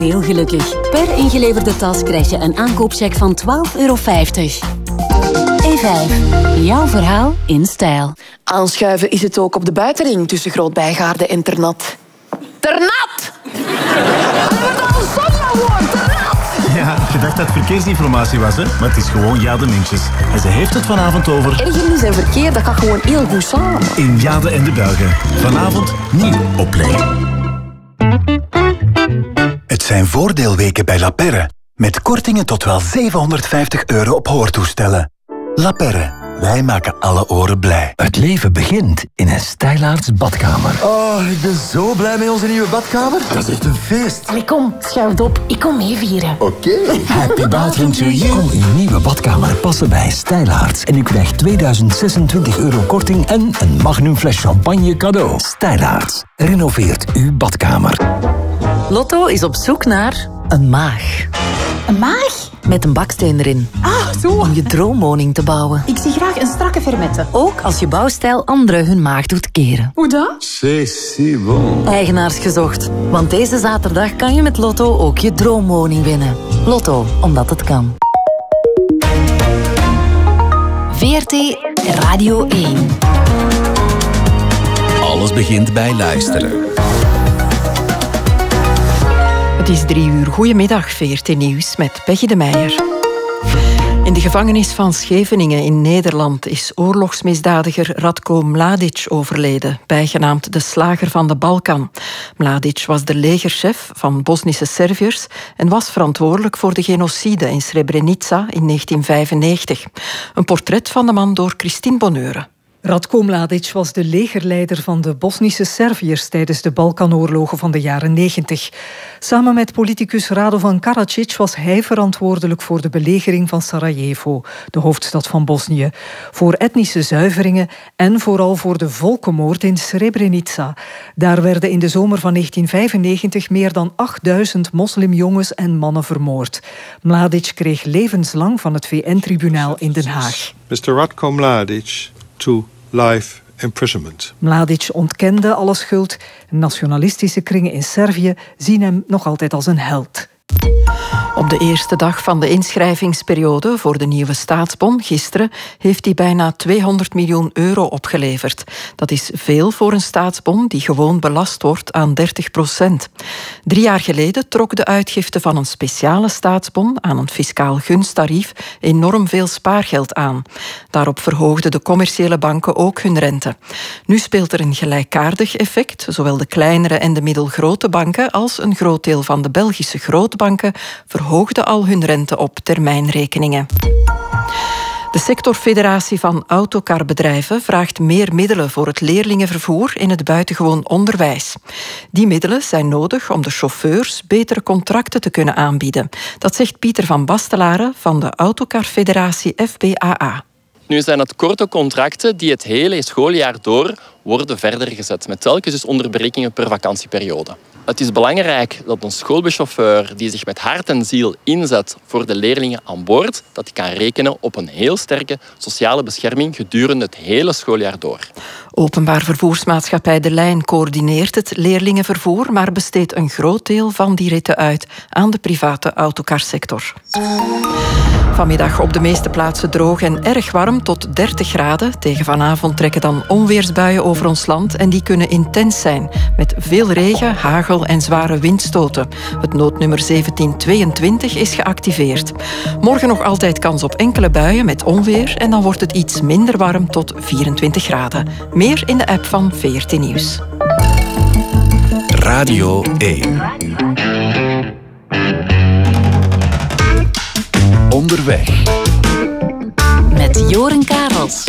Heel gelukkig. Per ingeleverde tas krijg je een aankoopcheck van €12,50. E5. Jouw verhaal in stijl. Aanschuiven is het ook op de buitenring tussen Groot-Bijgaarde en Ternat. Ternat! Ja, je dacht dat het verkeersinformatie was, hè? Maar het is gewoon Jade Mintjes. En ze heeft het vanavond over... Ergernis en verkeer, dat gaat gewoon heel goed samen. In Jade en de Belgen. Vanavond nieuw op Play. Het zijn voordeelweken bij La Perre. Met kortingen tot wel €750 op hoortoestellen. La Perre. Wij maken alle oren blij. Het leven begint in een Stijlaarts badkamer. Oh, ik ben zo blij met onze nieuwe badkamer. Dat is echt een feest. Allee, kom, schuif op. Ik kom mee vieren. Oké. Happy bathroom to you. Kom uw nieuwe badkamer passen bij Stijlaarts. En u krijgt €2026 korting en een magnum fles champagne cadeau. Stijlaarts. Renoveert uw badkamer. Lotto is op zoek naar een maag. Een maag? Met een baksteen erin. Ah, zo. Om je droomwoning te bouwen. Ik zie graag een strakke fermette. Ook als je bouwstijl anderen hun maag doet keren. Hoe dan? C'est si bon. Eigenaars gezocht. Want deze zaterdag kan je met Lotto ook je droomwoning winnen. Lotto, omdat het kan. VRT Radio 1. Alles begint bij luisteren. Het is 3:00. Goedemiddag, VRT Nieuws met Peggy de Meijer. In de gevangenis van Scheveningen in Nederland is oorlogsmisdadiger Ratko Mladic overleden, bijgenaamd de slager van de Balkan. Mladic was de legerchef van Bosnische Serviërs en was verantwoordelijk voor de genocide in Srebrenica in 1995. Een portret van de man door Christine Bonneure. Ratko Mladic was de legerleider van de Bosnische Serviërs tijdens de Balkanoorlogen van de jaren 90. Samen met politicus Radovan Karadzic was hij verantwoordelijk voor de belegering van Sarajevo, de hoofdstad van Bosnië, voor etnische zuiveringen en vooral voor de volkenmoord in Srebrenica. Daar werden in de zomer van 1995 meer dan 8000 moslimjongens en mannen vermoord. Mladic kreeg levenslang van het VN-tribunaal in Den Haag. Mr. Ratko Mladic to life imprisonment. Mladic ontkende alle schuld. Nationalistische kringen in Servië zien hem nog altijd als een held. Op de eerste dag van de inschrijvingsperiode voor de nieuwe staatsbon gisteren heeft hij bijna €200 miljoen opgeleverd. Dat is veel voor een staatsbon die gewoon belast wordt aan 30%. 3 jaar geleden trok de uitgifte van een speciale staatsbon aan een fiscaal gunsttarief enorm veel spaargeld aan. Daarop verhoogden de commerciële banken ook hun rente. Nu speelt er een gelijkaardig effect. Zowel de kleinere en de middelgrote banken als een groot deel van de Belgische grootbanken verhoogden al hun rente op termijnrekeningen. De sectorfederatie van autocarbedrijven vraagt meer middelen voor het leerlingenvervoer in het buitengewoon onderwijs. Die middelen zijn nodig om de chauffeurs betere contracten te kunnen aanbieden. Dat zegt Pieter van Bastelaren van de autocarfederatie FBAA. Nu zijn het korte contracten die het hele schooljaar door worden verder gezet, met telkens dus onderbrekingen per vakantieperiode. Het is belangrijk dat een schoolbuschauffeur die zich met hart en ziel inzet voor de leerlingen aan boord, dat die kan rekenen op een heel sterke sociale bescherming gedurende het hele schooljaar door. Openbaar Vervoersmaatschappij De Lijn coördineert het leerlingenvervoer, maar besteedt een groot deel van die ritten uit aan de private autocarsector. Vanmiddag op de meeste plaatsen droog en erg warm tot 30 graden. Tegen vanavond trekken dan onweersbuien over ons land en die kunnen intens zijn, met veel regen, hagel en zware windstoten. Het noodnummer 1722 is geactiveerd. Morgen nog altijd kans op enkele buien met onweer en dan wordt het iets minder warm tot 24 graden. Meer in de app van VRT Nieuws. Radio 1. Onderweg. Met Joren Karels.